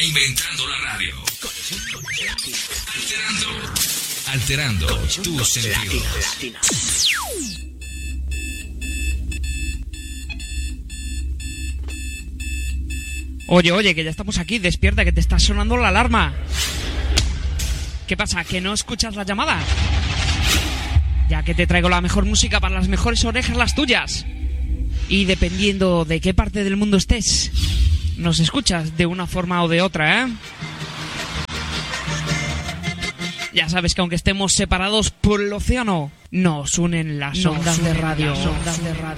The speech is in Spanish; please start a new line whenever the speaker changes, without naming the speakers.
Reinventando la radio. Alterando tus sentidos.
Oye, que ya estamos aquí. Despierta, que te está sonando la alarma. ¿Qué pasa? ¿Que no escuchas la llamada? Ya que te traigo la mejor música para las mejores orejas, las tuyas. Y dependiendo de qué parte del mundo estés, nos escuchas de una forma o de otra, ¿eh? Ya sabes que aunque estemos separados por el océano, nos unen las ondas de radio.